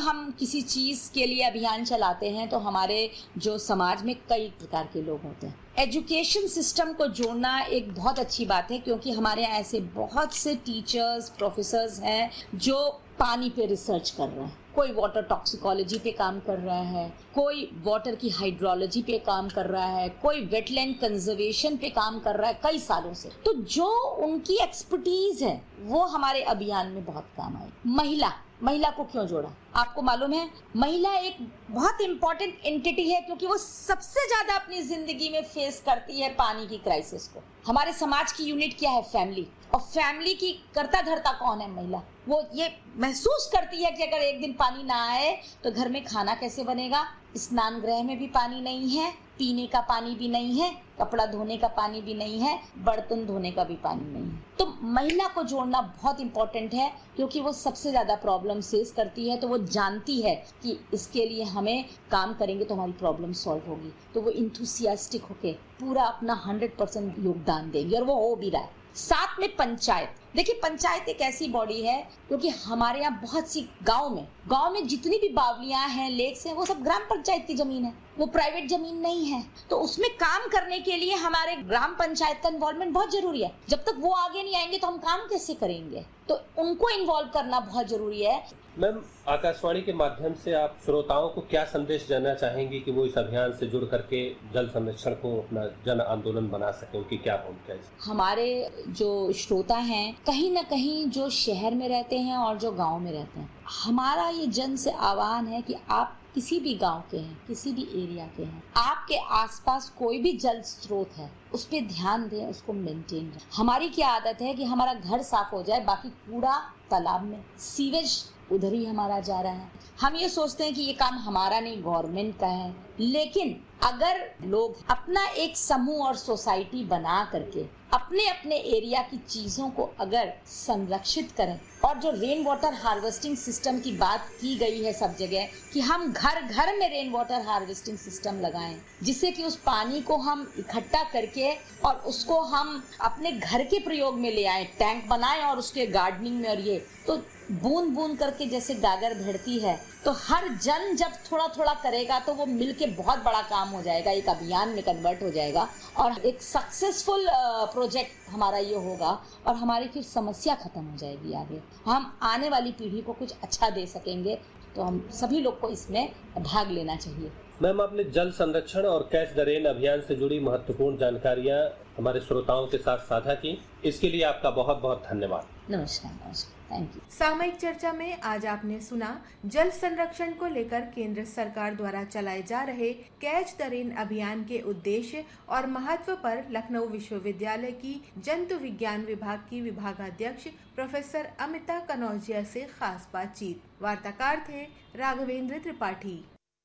हम किसी चीज़ के लिए अभियान चलाते हैं तो हमारे जो समाज में कई प्रकार के लोग होते हैं। एजुकेशन सिस्टम को जोड़ना एक बहुत अच्छी बात है, क्योंकि हमारे यहाँ ऐसे बहुत से टीचर्स, प्रोफेसर्स हैं जो पानी पे रिसर्च कर रहे हैं। कोई वाटर टॉक्सिकोलॉजी पे काम कर रहा है, कोई वाटर की हाइड्रोलॉजी पे काम कर रहा है, कोई वेटलैंड कंजर्वेशन पे काम कर रहा है कई सालों से। तो जो उनकी एक्सपर्टीज है वो हमारे अभियान में बहुत काम आई। महिला को क्यों जोड़ा? आपको मालूम है, महिला एक बहुत इंपॉर्टेंट एंटिटी है, क्योंकि वो सबसे ज्यादा अपनी जिंदगी में फेस करती है पानी की क्राइसिस को। हमारे समाज की यूनिट क्या है? फैमिली। और फैमिली की कर्ता धर्ता कौन है? महिला। वो ये महसूस करती है कि अगर एक दिन पानी ना आए तो घर में खाना कैसे बनेगा, स्नान गृह में भी पानी नहीं है, पीने का पानी भी नहीं है, कपड़ा धोने का पानी भी नहीं है, बर्तन धोने का भी पानी नहीं है। तो महिला को जोड़ना बहुत इंपॉर्टेंट है, क्योंकि वो सबसे ज्यादा प्रॉब्लम फेस करती है। तो वो जानती है कि इसके लिए हमें काम करेंगे तो हमारी प्रॉब्लम सॉल्व होगी। तो वो इंथुसियास्टिक होके पूरा अपना 100% योगदान देंगे, और वो हो भी रहा है। साथ में पंचायत। देखिए, पंचायत एक ऐसी बॉडी है, क्योंकि हमारे यहाँ बहुत सी गांव में जितनी भी बावलियां हैं, लेक्स हैं, वो सब ग्राम पंचायत की जमीन है, वो प्राइवेट जमीन नहीं है। तो उसमें काम करने के लिए हमारे ग्राम पंचायत का इन्वॉल्वमेंट बहुत जरूरी है। जब तक वो आगे नहीं आएंगे तो हम काम कैसे करेंगे? तो उनको इन्वॉल्व करना बहुत जरूरी है। मैम, आकाशवाणी के माध्यम से आप श्रोताओं को क्या संदेश देना चाहेंगी कि वो इस अभियान से जुड़ करके जल संरक्षण को अपना जन आंदोलन बना सके? उनकी क्या भूमिका है? हमारे जो श्रोता हैं, कहीं ना कहीं जो शहर में रहते हैं और जो गांव में रहते हैं, हमारा ये जन से आह्वान है कि आप किसी भी गांव के हैं, किसी भी एरिया के हैं, आपके आसपास कोई भी जल स्रोत है, उस पर ध्यान दें, उसको मेंटेन करें। हमारी क्या आदत है कि हमारा घर साफ हो जाए, बाकी कूड़ा तालाब में, सीवेज उधर ही हमारा जा रहा है। हम ये सोचते हैं कि ये काम हमारा नहीं, गवर्नमेंट का है। लेकिन अगर लोग अपना एक समूह और सोसाइटी बना करके अपने अपने एरिया की चीजों को अगर संरक्षित करें, और जो रेन वाटर हार्वेस्टिंग सिस्टम की बात की गई है सब जगह, कि हम घर घर में रेन वाटर हार्वेस्टिंग सिस्टम लगाएं, जिससे कि उस पानी को हम इकट्ठा करके और उसको हम अपने घर के प्रयोग में ले आए, टैंक बनाएं और उसके गार्डनिंग में। और ये तो बूंद बूंद करके जैसे गागर भरती है, तो हर जन जब थोड़ा थोड़ा करेगा तो वो मिलके बहुत बड़ा काम हो जाएगा, एक अभियान में कन्वर्ट हो जाएगा, और एक सक्सेसफुल प्रोजेक्ट हमारा ये होगा, और हमारी फिर समस्या खत्म हो जाएगी। आगे हम आने वाली पीढ़ी को कुछ अच्छा दे सकेंगे। तो हम सभी लोग को इसमें भाग लेना चाहिए। मैम, आपने जल संरक्षण और कैच द रेन अभियान से जुड़ी महत्वपूर्ण जानकारियां हमारे श्रोताओं के साथ साझा की, इसके लिए आपका बहुत बहुत धन्यवाद। नमस्कार। Thank you. सामयिक चर्चा में आज आपने सुना जल संरक्षण को लेकर केंद्र सरकार द्वारा चलाए जा रहे कैच द रेन अभियान के उद्देश्य और महत्व पर लखनऊ विश्वविद्यालय की जंतु विज्ञान विभाग की विभागाध्यक्ष प्रोफेसर अमिता कनौजिया से खास बातचीत। वार्ताकार थे Raghavendra Tripathi.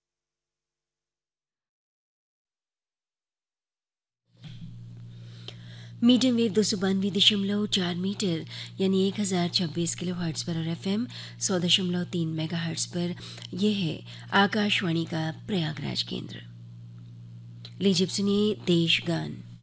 Medium wave 292.4 metre यानी 1026 किलो हर्ट्ज पर और FM 100.3 मेगा हर्ट्ज पर यह है आकाशवाणी का प्रयागराज केंद्र। लीजिए सुनिए देश गान।